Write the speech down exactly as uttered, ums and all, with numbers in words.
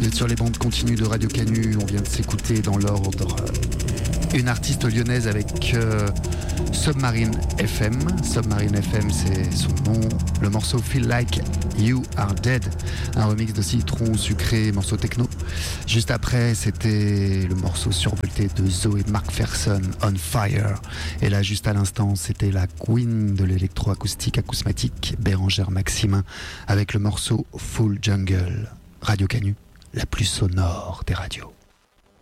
êtes sur les bandes continues de Radio Canu. On vient de s'écouter dans l'ordre une artiste lyonnaise avec euh, Submarine F M. Submarine F M, c'est son nom. Le morceau Feel Like You Are Dead, un remix de Citron Sucré, morceau techno. Juste après, c'était le morceau survolté de Zoé McPherson, On Fire. Et là, juste à l'instant, c'était la queen de l'électroacoustique acousmatique, Bérangère Maximin, avec le morceau Full Jungle. Radio Canu, la plus sonore des radios.